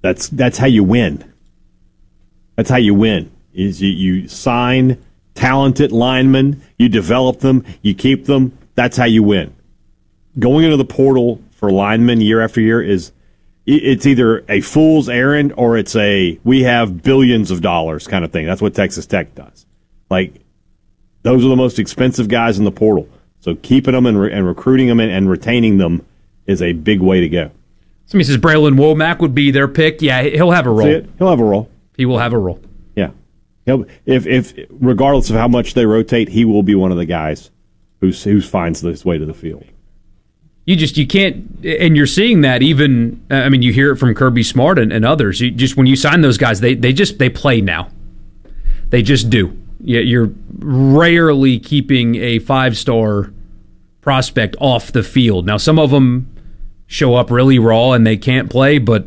That's how you win. That's how you win. Is you sign talented linemen, you develop them, you keep them. That's how you win. Going into the portal for linemen year after year it's either a fool's errand or it's a we have billions of dollars kind of thing. That's what Texas Tech does. Like, those are the most expensive guys in the portal. So keeping them and recruiting them and retaining them is a big way to go. Somebody says Braylon Womack would be their pick. Yeah, he'll have a role. He'll have a role. He will have a role. Yeah. If regardless of how much they rotate, he will be one of the guys who finds his way to the field. You can't, and you're seeing that even. I mean, you hear it from Kirby Smart and others. When you sign those guys, they play now. They just do. You're rarely keeping a 5-star prospect off the field. Now, some of them show up really raw and they can't play, but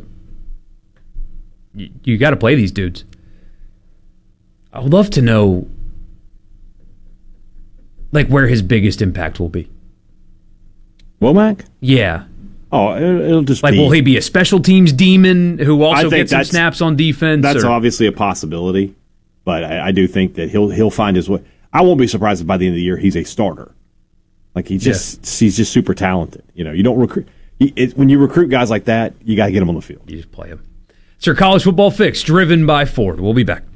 you got to play these dudes. I would love to know, like, where his biggest impact will be. Womack? Yeah. Oh, it'll just like, be... will he be a special teams demon who also gets some snaps on defense? That's obviously a possibility, but I do think that he'll find his way. I won't be surprised if by the end of the year he's a starter. Like, he's just super talented. You don't recruit... when you recruit guys like that, you got to get them on the field. You just play them. It's your College Football Fix, driven by Ford. We'll be back.